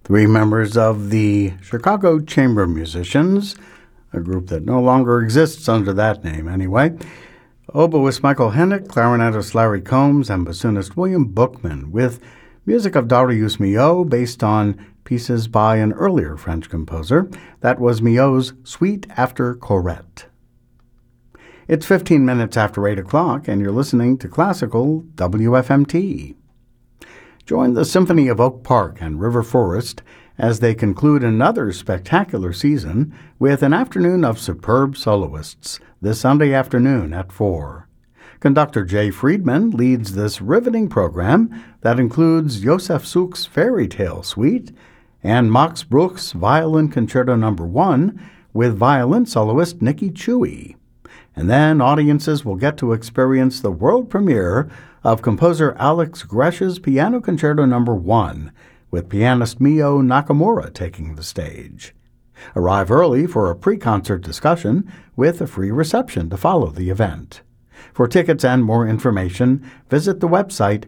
Three members of the Chicago Chamber Musicians, a group that no longer exists under that name anyway. Oboist Michael Hennick, clarinetist Larry Combs, and bassoonist William Bookman, with music of Darius Milhaud based on pieces by an earlier French composer. That was Milhaud's Suite after Corrette. It's 15 minutes after 8 o'clock, and you're listening to Classical WFMT. Join the Symphony of Oak Park and River Forest as they conclude another spectacular season with an afternoon of superb soloists this Sunday afternoon at 4. Conductor Jay Friedman leads this riveting program that includes Josef Suk's Fairy Tale Suite and Max Bruch's Violin Concerto No. 1 with violin soloist Nikki Chewy. And then audiences will get to experience the world premiere of composer Alex Gresh's Piano Concerto No. 1, with pianist Mio Nakamura taking the stage. Arrive early for a pre-concert discussion with a free reception to follow the event. For tickets and more information, visit the website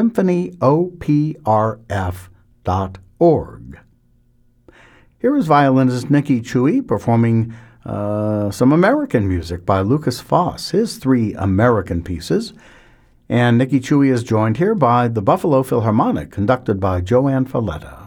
symphonyoprf.org. Here is violinist Nikki Chewy performing some American music by Lukas Foss, his three American pieces. And Nikki Chewy is joined here by the Buffalo Philharmonic, conducted by Joanne Falletta.